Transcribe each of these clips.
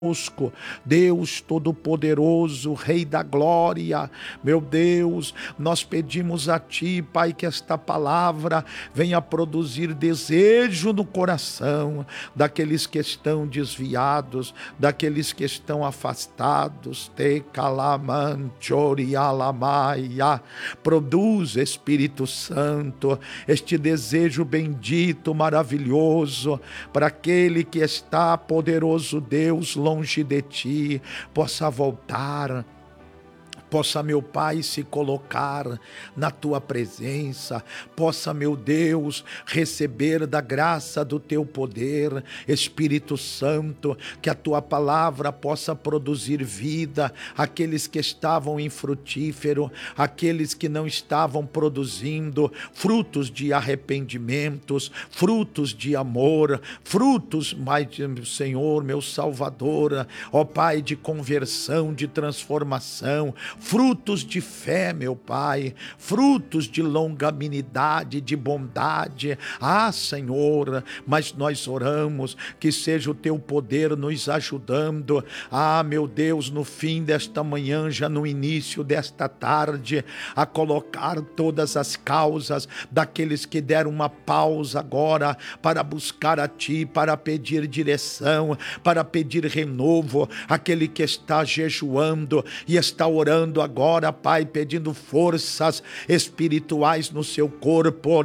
Deus Todo-Poderoso, Rei da Glória, meu Deus, nós pedimos a Ti, Pai, que esta palavra venha produzir desejo no coração daqueles que estão desviados, daqueles que estão afastados. Te calamanchorialamaia. Produz, Espírito Santo, este desejo bendito, maravilhoso, para aquele que está, poderoso Deus, longe de Ti, possa voltar, possa, meu Pai, se colocar na Tua presença, possa, meu Deus, receber da graça do Teu poder, Espírito Santo, que a Tua palavra possa produzir vida, aqueles que estavam infrutífero, aqueles que não estavam produzindo frutos de arrependimentos, frutos de amor, frutos, meu Senhor, meu Salvador, ó Pai, de conversão, de transformação, frutos de fé, meu Pai, frutos de longanimidade, de bondade. Senhor, mas nós oramos que seja o Teu poder nos ajudando, meu Deus, no fim desta manhã, já no início desta tarde, a colocar todas as causas daqueles que deram uma pausa agora para buscar a Ti, para pedir direção, para pedir renovo, aquele que está jejuando e está orando agora, Pai, pedindo forças espirituais no seu corpo,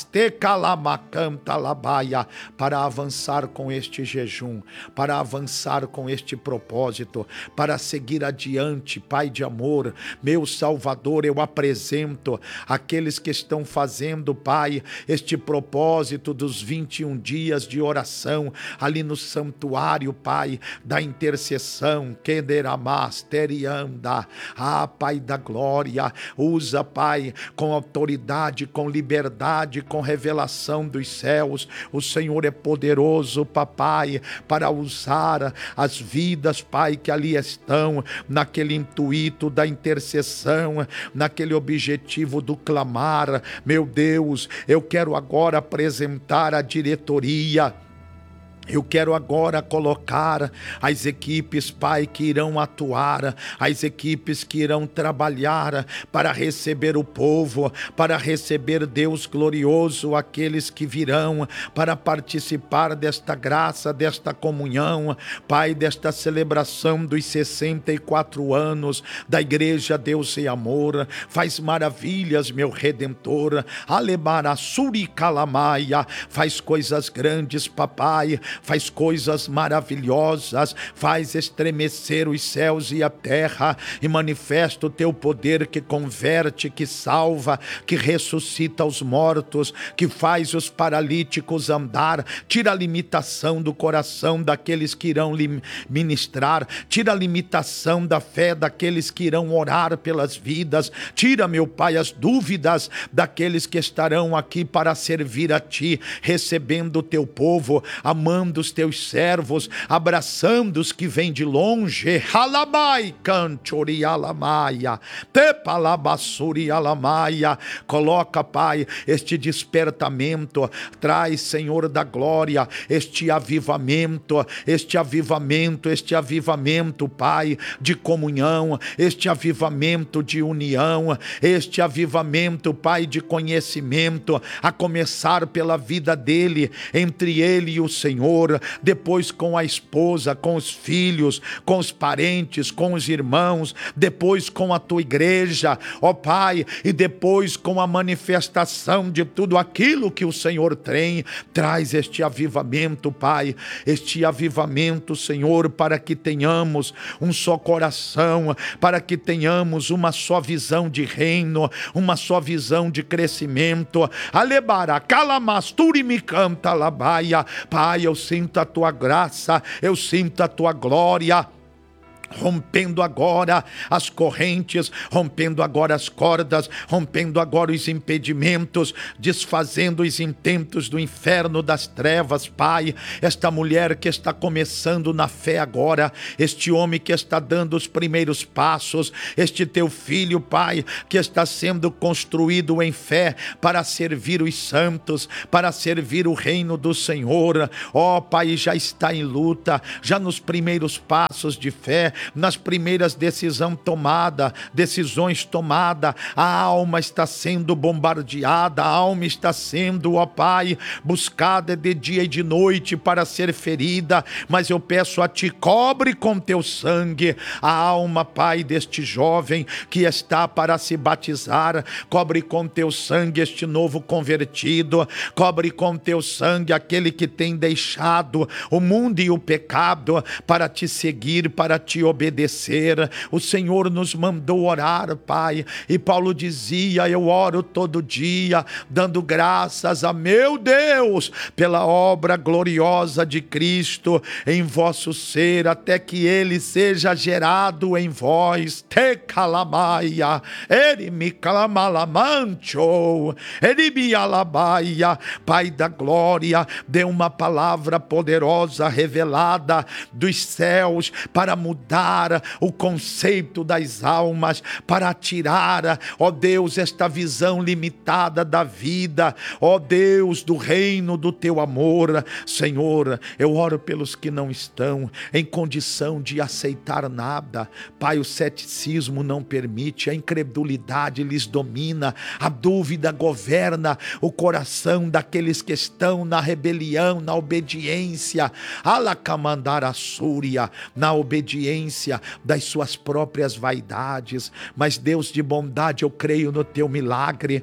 para avançar com este jejum, para avançar com este propósito, para seguir adiante, Pai de amor, meu Salvador. Eu apresento aqueles que estão fazendo, Pai, este propósito dos 21 dias de oração ali no santuário, Pai, da intercessão, Kederamasterianda. Pai da glória, usa, Pai, com autoridade, com liberdade, com revelação dos céus. O Senhor é poderoso, Papai, para usar as vidas, Pai, que ali estão, naquele intuito da intercessão, naquele objetivo do clamar. Meu Deus, eu quero agora apresentar a diretoria. Eu quero agora colocar as equipes, Pai, que irão atuar, as equipes que irão trabalhar para receber o povo, para receber Deus glorioso, aqueles que virão para participar desta graça, desta comunhão, Pai, desta celebração dos 64 anos da Igreja Deus e Amor. Faz maravilhas, meu Redentor, Alebarassuri Calamaia, faz coisas grandes, Papai, faz coisas maravilhosas, faz estremecer os céus e a terra, e manifesta o Teu poder que converte, que salva, que ressuscita os mortos, que faz os paralíticos andar. Tira a limitação do coração daqueles que irão lhe ministrar, tira a limitação da fé daqueles que irão orar pelas vidas, tira, meu Pai, as dúvidas daqueles que estarão aqui para servir a Ti, recebendo o Teu povo, amando os Teus servos, abraçando os que vêm de longe. Halabai canchori alamaia, tepalabassuri alamaia. Coloca, Pai, este despertamento, traz, Senhor da glória, este avivamento, Pai, de comunhão, este avivamento de união, este avivamento, Pai, de conhecimento, a começar pela vida dele, entre ele e o Senhor, depois com a esposa, com os filhos, com os parentes, com os irmãos, depois com a Tua igreja, ó Pai, e depois com a manifestação de tudo aquilo que o Senhor tem. Traz este avivamento, Pai, este avivamento, Senhor, para que tenhamos um só coração, para que tenhamos uma só visão de reino, uma só visão de crescimento. Alebara, calamasturi me canta labaia. Pai, eu sinto a Tua graça, eu sinto a Tua glória. rompendo agora as correntes, rompendo agora as cordas, rompendo agora os impedimentos, desfazendo os intentos do inferno, das trevas, Pai. Esta mulher que está começando na fé agora, este homem que está dando os primeiros passos, este teu filho, Pai, que está sendo construído em fé para servir os santos, para servir o reino do Senhor. Ó Pai, já está em luta, já nos primeiros passos de fé, nas primeiras decisões tomadas, a alma está sendo bombardeada, a alma está sendo, ó Pai, buscada de dia e de noite para ser ferida, mas eu peço a Ti, cobre com Teu sangue a alma, Pai, deste jovem que está para se batizar, cobre com Teu sangue este novo convertido, cobre com Teu sangue aquele que tem deixado o mundo e o pecado para Te seguir, para Te obedecer. O Senhor nos mandou orar, Pai, e Paulo dizia: eu oro todo dia, dando graças a meu Deus pela obra gloriosa de Cristo em vosso ser, até que Ele seja gerado em vós. Te calamaia, Ele me calamalamancho, Ele me alabaia. Pai da glória, dê uma palavra poderosa revelada dos céus para mudar o conceito das almas, para tirar, ó Deus, esta visão limitada da vida, ó Deus, do reino do Teu amor. Senhor, eu oro pelos que não estão em condição de aceitar nada. Pai, o ceticismo não permite, a incredulidade lhes domina, a dúvida governa o coração daqueles que estão na rebelião, na obediência, alacamandara súria, na obediência das suas próprias vaidades. Mas Deus de bondade, eu creio no Teu milagre,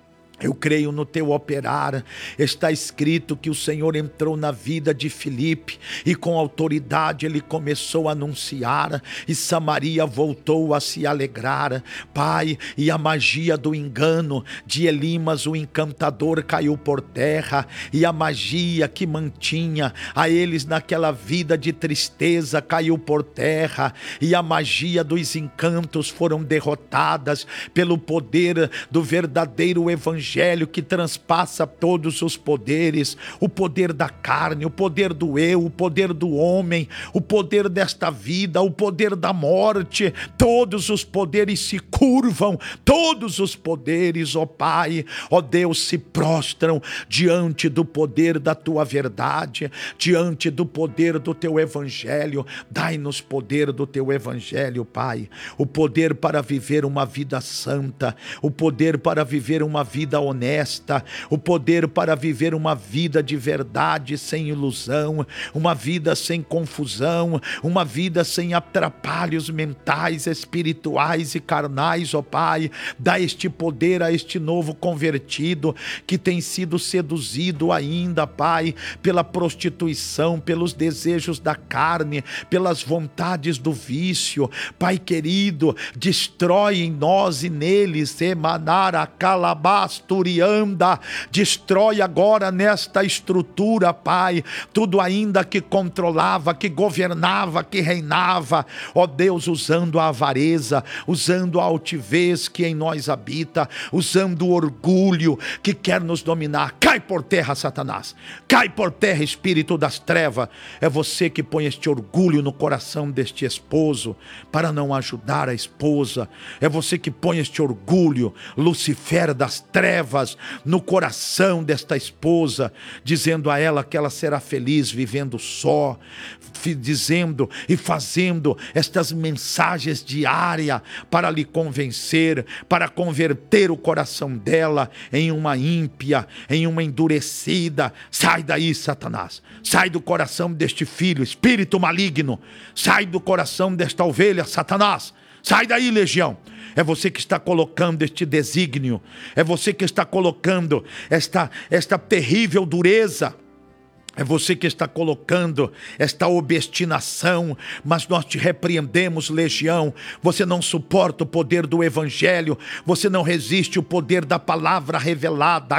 eu creio no Teu operar. Está escrito que o Senhor entrou na vida de Filipe e com autoridade ele começou a anunciar, e Samaria voltou a se alegrar. Pai, e a magia do engano de Elimas, o encantador, caiu por terra, e a magia que mantinha a eles naquela vida de tristeza caiu por terra, e a magia dos encantos foram derrotadas pelo poder do verdadeiro evangelho que transpassa todos os poderes, o poder da carne, o poder do eu, o poder do homem, o poder desta vida, o poder da morte. Todos os poderes se curvam, todos os poderes, ó Pai, ó Deus, se prostram diante do poder da Tua verdade, diante do poder do Teu evangelho. Dai-nos poder do Teu evangelho, Pai, o poder para viver uma vida santa, o poder para viver uma vida honesta, o poder para viver uma vida de verdade, sem ilusão, uma vida sem confusão, uma vida sem atrapalhos mentais, espirituais e carnais, ó Pai. Dá este poder a este novo convertido que tem sido seduzido ainda, Pai, pela prostituição, pelos desejos da carne, pelas vontades do vício. Pai querido, destrói em nós e neles, emanara calabasturianda, destrói agora nesta estrutura, Pai, tudo ainda que controlava, que governava, que reinava, ó Deus, usando a avareza, usando a altivez que em nós habita, usando o orgulho que quer nos dominar. Cai por terra, Satanás, cai por terra, espírito das trevas. É você que põe este orgulho no coração deste esposo para não ajudar a esposa. É você que põe este orgulho, Lucifer das trevas, no coração desta esposa, dizendo a ela que ela será feliz vivendo só, dizendo e fazendo estas mensagens diárias para lhe convencer, para converter o coração dela em uma ímpia, em uma endurecida. Sai daí, Satanás, sai do coração deste filho, espírito maligno, sai do coração desta ovelha, Satanás, sai daí, legião. É você que está colocando este desígnio, é você que está colocando esta terrível dureza É você que está colocando esta obstinação, mas nós te repreendemos, legião. Você não suporta o poder do evangelho, você não resiste o poder da palavra revelada.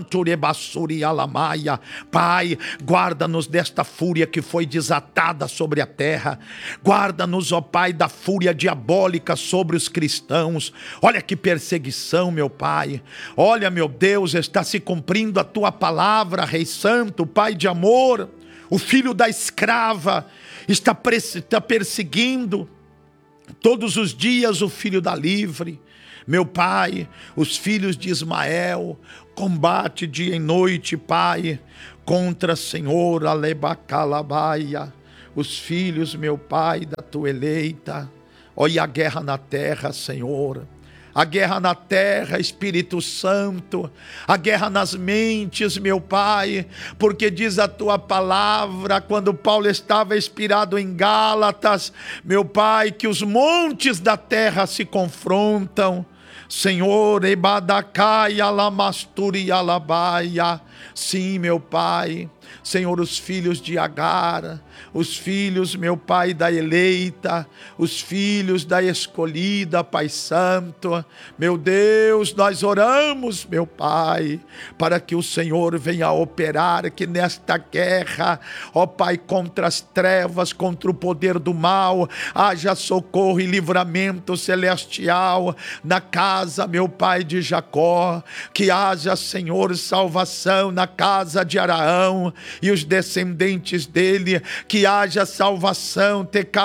Pai, guarda-nos desta fúria que foi desatada sobre a terra. Guarda-nos, ó Pai, da fúria diabólica sobre os cristãos. Olha que perseguição, meu Pai. Olha, meu Deus, está se cumprindo a tua palavra, Rei Santo, Pai de amor. O filho da escrava está perseguindo todos os dias o filho da livre. Meu Pai, os filhos de Ismael combate dia e noite, Pai, contra, Senhor, Alebacalabaia, os filhos, meu Pai, da tua eleita. Olha a guerra na terra, Senhor. A guerra na terra, Espírito Santo, a guerra nas mentes, meu Pai, porque diz a tua palavra, quando Paulo estava inspirado em Gálatas, meu Pai, que os montes da terra se confrontam. Senhor, Ebadacai, Alamasturi, Alabaia, sim, meu Pai. Senhor, os filhos de Agar, os filhos, meu Pai, da eleita, os filhos da escolhida, Pai Santo, meu Deus, nós oramos, meu Pai, para que o Senhor venha operar, que nesta guerra, ó Pai, contra as trevas, contra o poder do mal, haja socorro e livramento celestial na casa, meu Pai, de Jacó, que haja, Senhor, salvação na casa de Araão e os descendentes dele, que haja salvação,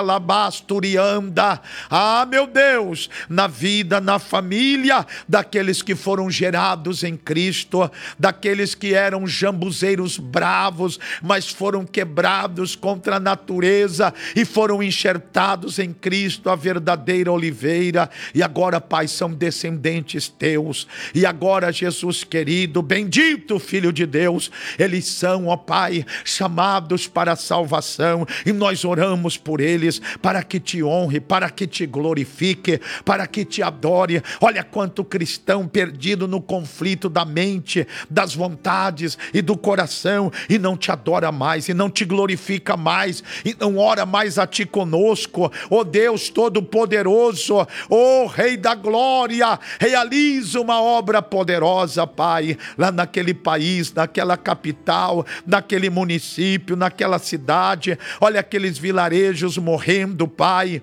Tecalabasturianda, meu Deus, na vida, na família daqueles que foram gerados em Cristo, daqueles que eram jambuzeiros bravos, mas foram quebrados contra a natureza e foram enxertados em Cristo, a verdadeira oliveira, e agora, Pai, são descendentes teus, e agora, Jesus querido, bendito Filho de Deus, eles são, ó Pai, chamados para a salvação, e nós oramos por eles, para que te honre, para que te glorifique, para que te adore. Olha quanto cristão perdido no conflito da mente, das vontades e do coração, e não te adora mais, e não te glorifica mais, e não ora mais a ti conosco. Ó Deus Todo-Poderoso, ó Rei da Glória, realiza uma obra poderosa, Pai, lá naquele país, naquela capital, naquele município, naquela cidade. Olha aqueles vilarejos morrendo, Pai.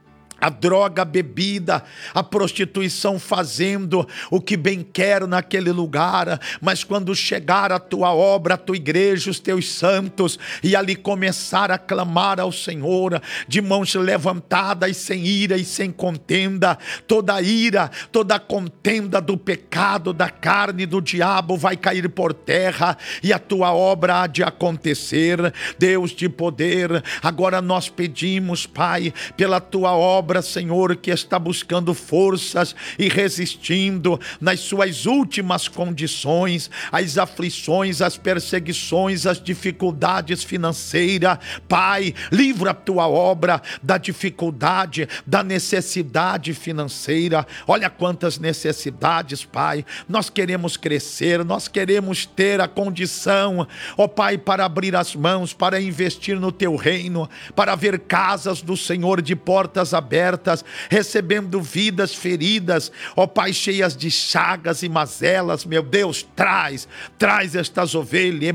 A droga, a bebida, a prostituição fazendo o que bem quer naquele lugar, mas quando chegar a tua obra, a tua igreja, os teus santos, e ali começar a clamar ao Senhor, de mãos levantadas, sem ira e sem contenda, toda ira, toda contenda do pecado, da carne, do diabo vai cair por terra, e a tua obra há de acontecer. Deus de poder, agora nós pedimos, Pai, pela tua obra, Senhor, que está buscando forças e resistindo nas suas últimas condições, as aflições, as perseguições, as dificuldades financeiras. Pai, livra a tua obra da dificuldade, da necessidade financeira. Olha quantas necessidades, Pai. Nós queremos crescer, nós queremos ter a condição, ó Pai, para abrir as mãos, para investir no teu reino, para ver casas do Senhor de portas abertas, recebendo vidas feridas, ó Pai, cheias de chagas e mazelas. Meu Deus, traz estas ovelhas,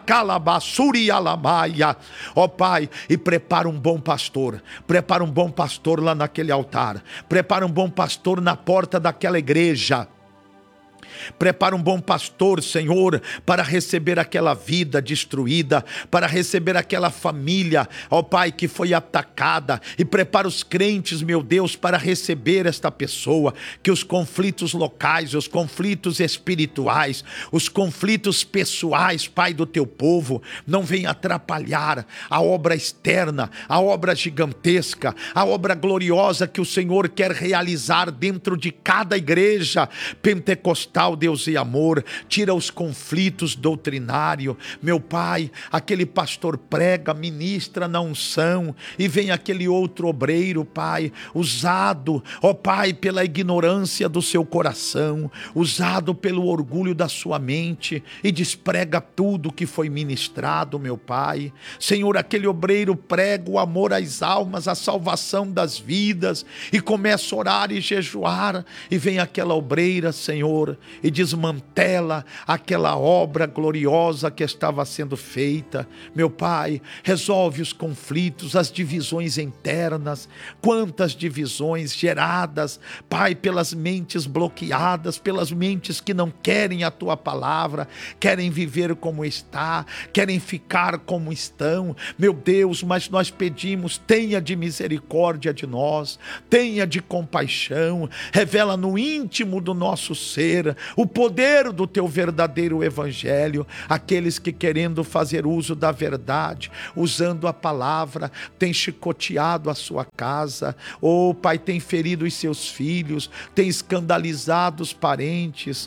ó Pai, e prepara um bom pastor lá naquele altar, prepara um bom pastor na porta daquela igreja. Prepara um bom pastor, Senhor, para receber aquela vida destruída, para receber aquela família, ó Pai, que foi atacada, e prepara os crentes, meu Deus, para receber esta pessoa, que os conflitos locais, os conflitos espirituais, os conflitos pessoais, Pai, do teu povo, não venham atrapalhar a obra externa, a obra gigantesca, a obra gloriosa que o Senhor quer realizar dentro de cada igreja pentecostal, está, ó Deus e amor, tira os conflitos doutrinários, meu Pai, aquele pastor prega, ministra na unção, e vem aquele outro obreiro, Pai, usado, ó Pai, pela ignorância do seu coração, usado pelo orgulho da sua mente, e desprega tudo que foi ministrado, meu Pai. Senhor, aquele obreiro prega o amor às almas, a salvação das vidas, e começa a orar e jejuar, e vem aquela obreira, Senhor, e desmantela aquela obra gloriosa que estava sendo feita. Meu Pai, resolve os conflitos, as divisões internas, quantas divisões geradas, Pai, pelas mentes bloqueadas, pelas mentes que não querem a Tua palavra, querem viver como está, querem ficar como estão, meu Deus, mas nós pedimos, tenha de misericórdia de nós, tenha de compaixão, revela no íntimo do nosso ser o poder do Teu verdadeiro Evangelho. Aqueles que, querendo fazer uso da verdade, usando a palavra, tem chicoteado a sua casa, Pai, tem ferido os seus filhos, tem escandalizado os parentes,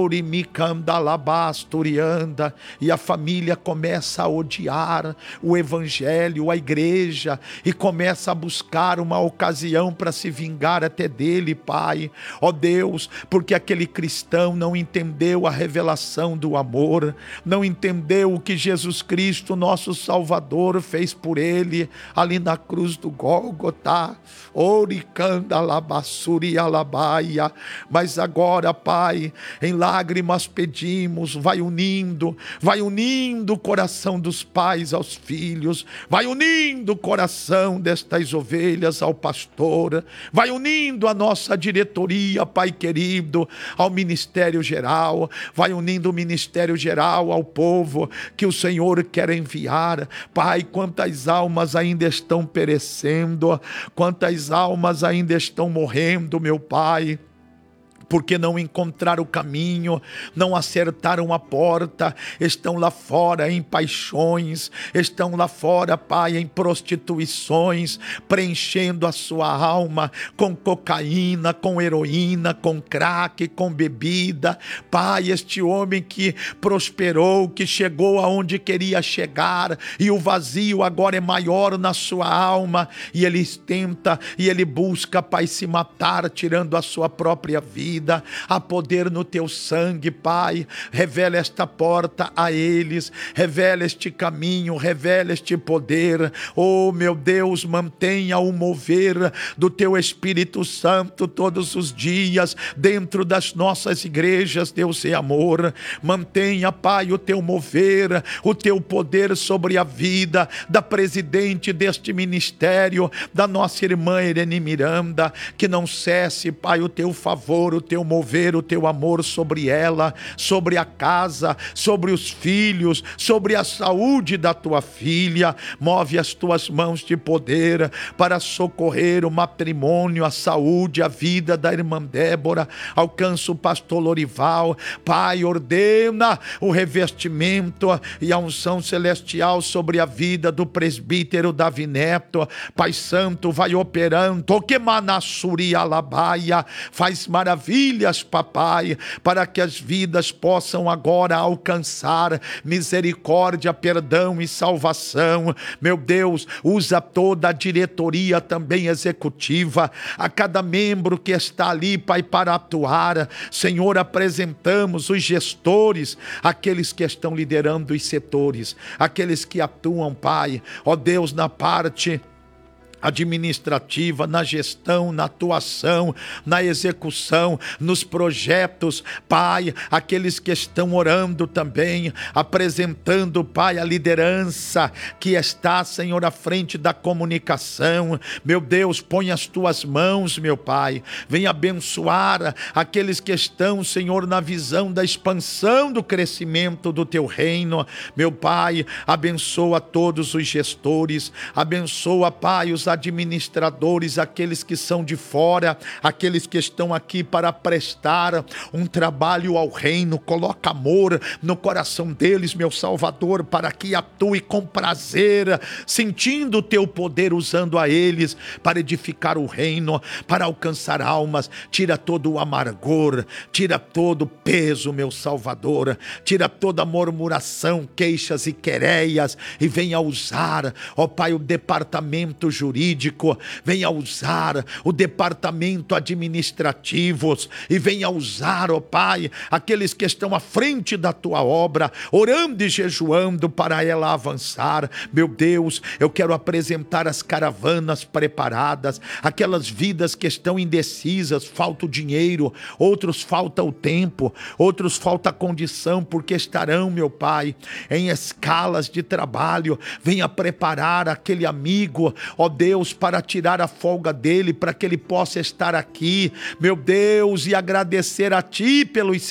e a família começa a odiar o Evangelho, a igreja, e começa a buscar uma ocasião para se vingar até dele, Pai. Ó Deus, porque aquele cristão não entendeu a revelação do amor, não entendeu o que Jesus Cristo, nosso Salvador, fez por ele ali na cruz do Gólgota. Mas agora, Pai, em lágrimas pedimos, vai unindo o coração dos pais aos filhos, vai unindo o coração destas ovelhas ao pastor, vai unindo a nossa diretoria, Pai querido, ao ministério geral, vai unindo o ministério geral ao povo que o Senhor quer enviar. Pai, quantas almas ainda estão perecendo, quantas almas ainda estão morrendo, meu Pai, porque não encontraram o caminho, não acertaram a porta, estão lá fora em paixões, estão lá fora, Pai, em prostituições, preenchendo a sua alma com cocaína, com heroína, com crack, com bebida. Pai, este homem que prosperou, que chegou aonde queria chegar, e o vazio agora é maior na sua alma, e ele tenta, e ele busca, Pai, se matar, tirando a sua própria vida. Há poder no Teu sangue, Pai, revela esta porta a eles, revela este caminho, revela este poder. Oh meu Deus, mantenha o mover do Teu Espírito Santo todos os dias dentro das nossas igrejas, Deus é amor. Mantenha, Pai, o Teu mover, o Teu poder sobre a vida da presidente deste ministério, da nossa irmã Irene Miranda, que não cesse, Pai, o Teu favor, o Teu mover, o Teu amor sobre ela, sobre a casa, sobre os filhos, sobre a saúde da Tua filha. Move as Tuas mãos de poder para socorrer o matrimônio, a saúde, a vida da irmã Débora. Alcança o pastor Lorival, Pai, ordena o revestimento e a unção celestial sobre a vida do presbítero Davi Neto. Pai Santo, vai operando, que manassuri alabaia, faz maravilhas, papai, para que as vidas possam agora alcançar misericórdia, perdão e salvação. Meu Deus, usa toda a diretoria também executiva, a cada membro que está ali, Pai, para atuar. Senhor, apresentamos os gestores, aqueles que estão liderando os setores, aqueles que atuam, Pai, ó Deus, na parte administrativa, na gestão, na atuação, na execução, nos projetos, Pai, aqueles que estão orando também, apresentando, Pai, a liderança que está, Senhor, à frente da comunicação. Meu Deus, põe as Tuas mãos, meu Pai, vem abençoar aqueles que estão, Senhor, na visão da expansão do crescimento do Teu reino. Meu Pai, abençoa todos os gestores, abençoa, Pai, os administradores, aqueles que são de fora, aqueles que estão aqui para prestar um trabalho ao reino. Coloca amor no coração deles, meu Salvador, para que atue com prazer, sentindo o teu poder, usando a eles para edificar o reino, para alcançar almas. Tira todo o amargor, tira todo o peso, meu Salvador, tira toda a murmuração, queixas e quereias, e venha usar, ó Pai, o departamento jurídico, venha usar o departamento administrativos, e venha usar, ó Pai, aqueles que estão à frente da tua obra, orando e jejuando para ela avançar. Meu Deus, eu quero apresentar as caravanas preparadas, aquelas vidas que estão indecisas, falta o dinheiro, outros falta o tempo, outros falta a condição, porque estarão, meu Pai, em escalas de trabalho. Venha preparar aquele amigo, ó Deus, para tirar a folga dele, para que ele possa estar aqui, meu Deus, e agradecer a Ti pelos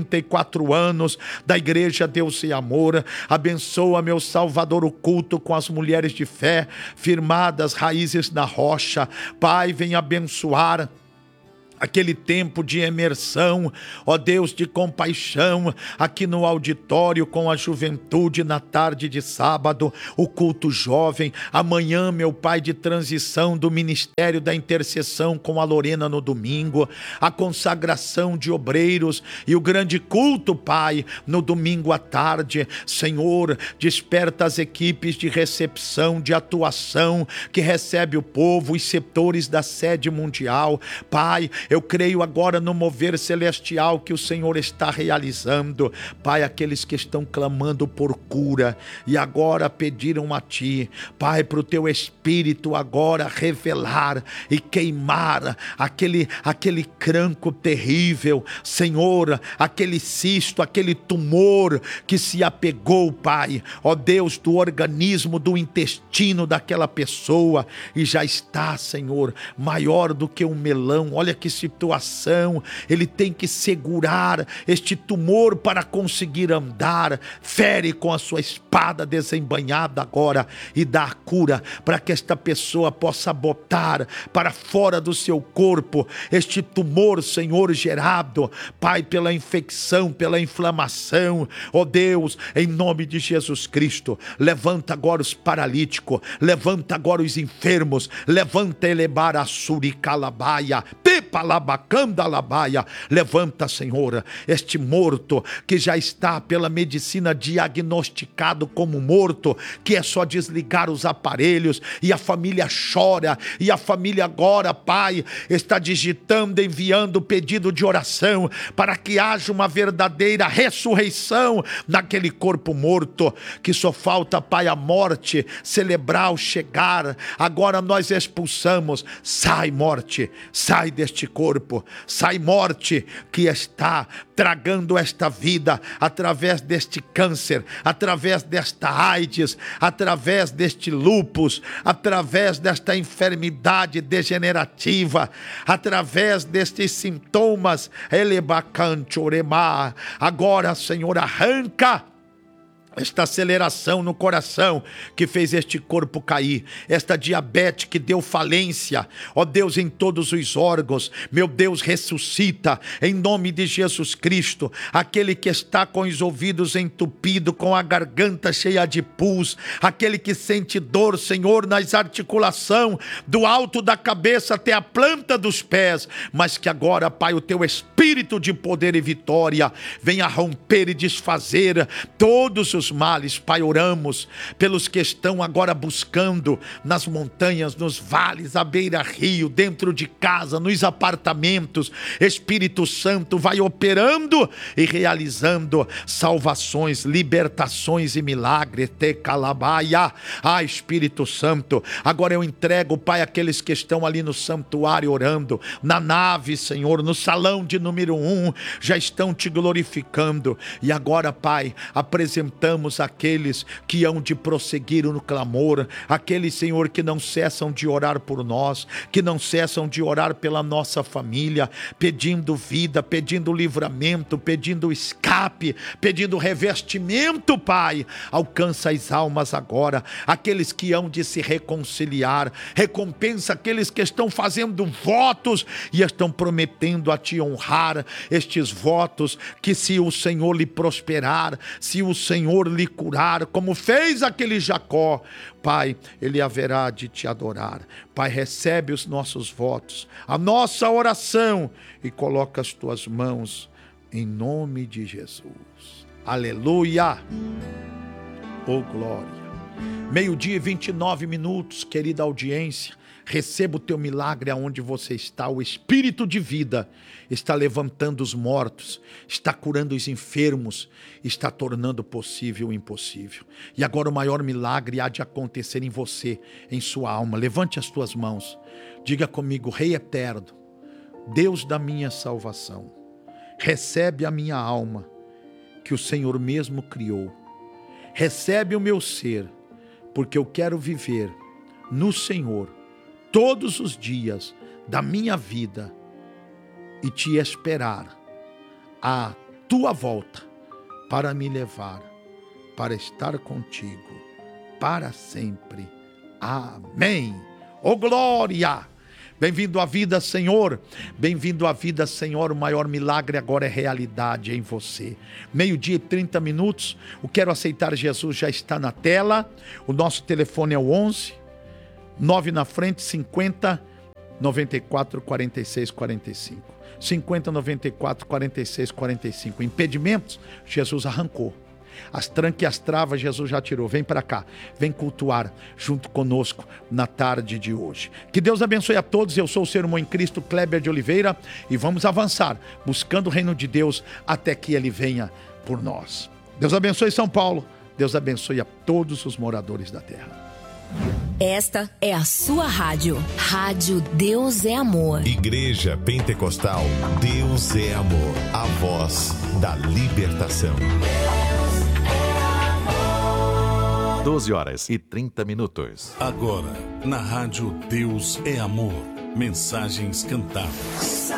64 anos da Igreja Deus e Amor. Abençoa, meu Salvador, o culto com as mulheres de fé, firmadas, raízes na rocha. Pai, venha abençoar aquele tempo de imersão, ó Deus, de compaixão, aqui no auditório com a juventude na tarde de sábado, o culto jovem, amanhã, meu Pai, de transição do ministério da intercessão com a Lorena no domingo, a consagração de obreiros e o grande culto, Pai, no domingo à tarde. Senhor, desperta as equipes de recepção, de atuação, que recebe o povo, os setores da sede mundial. Pai, eu creio agora no mover celestial que o Senhor está realizando. Pai, aqueles que estão clamando por cura e agora pediram a Ti, Pai, para o Teu Espírito agora revelar e queimar aquele cranco terrível, Senhor, aquele cisto, aquele tumor que se apegou, Pai, ó Deus, do organismo, do intestino daquela pessoa, e já está, Senhor, maior do que um melão. Olha que situação, ele tem que segurar este tumor para conseguir andar. Fere com a sua espada desembainhada agora e dá a cura para que esta pessoa possa botar para fora do seu corpo este tumor, Senhor, gerado, Pai, pela infecção, pela inflamação. Ó Deus, em nome de Jesus Cristo, levanta agora os paralíticos, levanta agora os enfermos, levanta elevar a suricalabaia, levanta, Senhor, este morto que já está pela medicina diagnosticado como morto, que é só desligar os aparelhos, e a família chora, e a família agora, Pai, está digitando, enviando pedido de oração para que haja uma verdadeira ressurreição naquele corpo morto, que só falta, Pai, a morte cerebral chegar. Agora nós expulsamos, sai morte, sai deste corpo, sai morte que está tragando esta vida através deste câncer, através desta AIDS, através deste lúpus, através desta enfermidade degenerativa, através destes sintomas. Agora, Senhor, arranca esta aceleração no coração que fez este corpo cair, esta diabetes que deu falência, ó Deus, em todos os órgãos. Meu Deus, ressuscita em nome de Jesus Cristo aquele que está com os ouvidos entupidos, com a garganta cheia de pus, aquele que sente dor, Senhor, nas articulações do alto da cabeça até a planta dos pés, mas que agora, Pai, o Teu Espírito de poder e vitória venha romper e desfazer todos os males. Pai, oramos pelos que estão agora buscando nas montanhas, nos vales, à beira-rio, dentro de casa, nos apartamentos. Espírito Santo vai operando e realizando salvações, libertações e milagres. Espírito Santo, agora eu entrego, Pai, aqueles que estão ali no santuário orando, na nave, Senhor, no salão de número número 1 já estão te glorificando. E agora, Pai, apresentamos aqueles que hão de prosseguir no clamor, aqueles, Senhor, que não cessam de orar por nós, que não cessam de orar pela nossa família, pedindo vida, pedindo livramento, pedindo escape, pedindo revestimento, Pai. Alcança as almas agora, aqueles que hão de se reconciliar, recompensa aqueles que estão fazendo votos e estão prometendo a te honrar, estes votos que se o Senhor lhe prosperar, se o Senhor lhe curar, como fez aquele Jacó, Pai, ele haverá de te adorar. Pai, recebe os nossos votos, a nossa oração e coloca as tuas mãos em nome de Jesus. Aleluia! Oh glória! 12:29, querida audiência. Receba o teu milagre aonde você está. O Espírito de vida está levantando os mortos, está curando os enfermos, está tornando possível o impossível. E agora o maior milagre há de acontecer em você, em sua alma. Levante as tuas mãos. Diga comigo: Rei eterno, Deus da minha salvação, recebe a minha alma, que o Senhor mesmo criou. Recebe o meu ser, porque eu quero viver no Senhor todos os dias da minha vida e te esperar a tua volta para me levar, para estar contigo para sempre. Amém. Oh glória! Bem-vindo à vida, Senhor. Bem-vindo à vida, Senhor. O maior milagre agora é realidade em você. 12:30. O Quero Aceitar Jesus já está na tela. O nosso telefone é o 11 9 na frente 50 94 46 45. 50 94 46 45. Impedimentos, Jesus arrancou. As trancas e as travas, Jesus já tirou. Vem para cá, vem cultuar junto conosco na tarde de hoje. Que Deus abençoe a todos. Eu sou o Ser Humano em Cristo, Kleber de Oliveira, e vamos avançar, buscando o reino de Deus até que Ele venha por nós. Deus abençoe São Paulo. Deus abençoe a todos os moradores da terra. Esta é a sua rádio. Rádio Deus é Amor. Igreja Pentecostal Deus é Amor. A voz da libertação. 12:30. Agora, na rádio Deus é Amor. Mensagens cantadas.